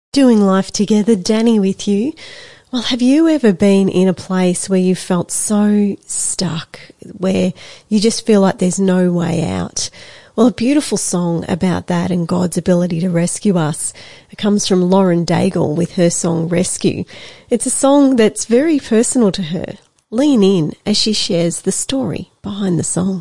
Doing life together, Danny with you. Well, have you ever been in a place where you felt so stuck, where you just feel like there's no way out? Well, a beautiful song about that and God's ability to rescue us. It comes from Lauren Daigle with her song Rescue. It's a song that's very personal to her. Lean in as she shares the story behind the song.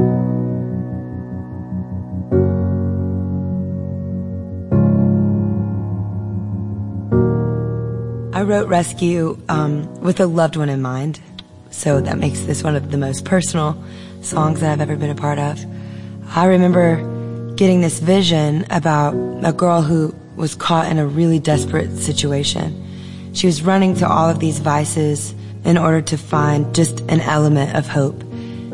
I wrote Rescue with a loved one in mind, so that makes this one of the most personal songs that I've ever been a part of. I remember getting this vision about a girl who was caught in a really desperate situation. She was running to all of these vices in order to find just an element of hope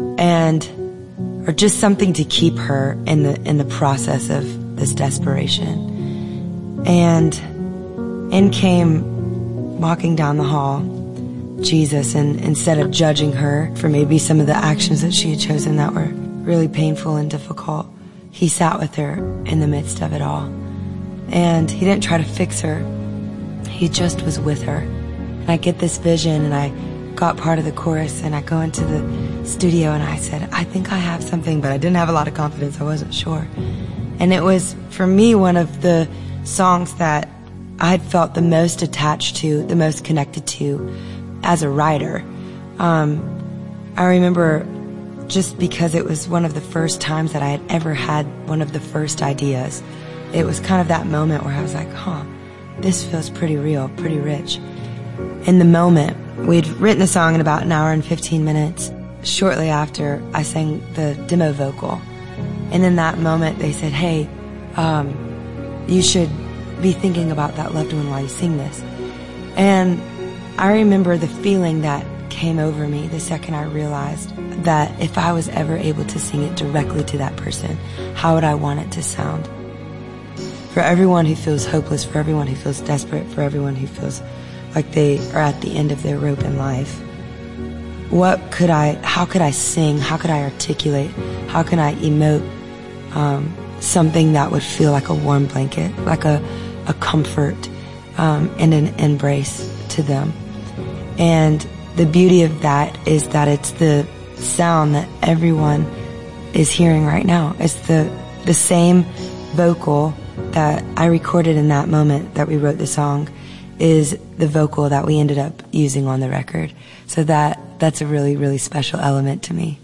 or just something to keep her in the process of this desperation. And in came, walking down the hall, Jesus, and instead of judging her for maybe some of the actions that she had chosen that were really painful and difficult, he sat with her in the midst of it all. And he didn't try to fix her. He just was with her. And I get this vision, and I got part of the chorus, and I go into the studio, and I said, I think I have something, but I didn't have a lot of confidence. I wasn't sure. And it was, for me, one of the songs that I had felt the most attached to, the most connected to as a writer. I remember just because it was one of the first times that I had ever had one of the first ideas. It was kind of that moment where I was like, this feels pretty real, pretty rich. In the moment, we'd written the song in about an hour and 15 minutes. Shortly after, I sang the demo vocal. And in that moment, they said, hey, you should be thinking about that loved one while you sing this. And I remember the feeling that came over me the second I realized that if I was ever able to sing it directly to that person, how would I want it to sound? For everyone who feels hopeless, for everyone who feels desperate, for everyone who feels like they are at the end of their rope in life, how could I sing? How could I articulate? How can I emote something that would feel like a warm blanket, like a comfort and an embrace to them? And the beauty of that is that it's the sound that everyone is hearing right now. It's the same vocal that I recorded in that moment that we wrote the song is the vocal that we ended up using on the record. So that's a really, really special element to me.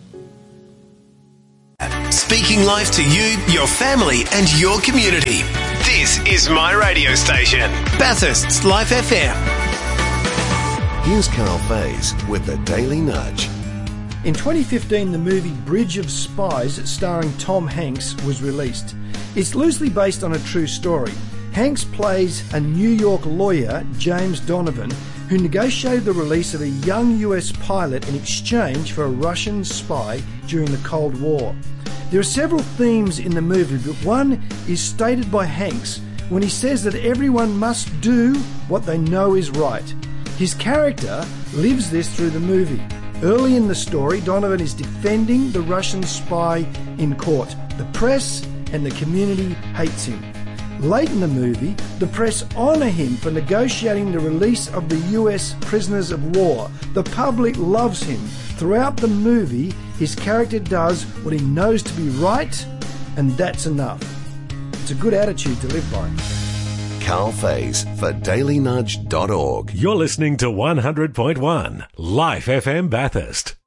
Speaking life to you, your family and your community. This is my radio station, Bathurst's Life FM. Here's Carl Faze with the Daily Nudge. In 2015, the movie Bridge of Spies, starring Tom Hanks, was released. It's loosely based on a true story. Hanks plays a New York lawyer, James Donovan, who negotiated the release of a young US pilot in exchange for a Russian spy during the Cold War. There are several themes in the movie, but one is stated by Hanks when he says that everyone must do what they know is right. His character lives this through the movie. Early in the story, Donovan is defending the Russian spy in court. The press and the community hates him. Late in the movie, the press honour him for negotiating the release of the US prisoners of war. The public loves him. Throughout the movie, his character does what he knows to be right, and that's enough. It's a good attitude to live by. Carl Faze for dailynudge.org. You're listening to 100.1 Life FM Bathurst.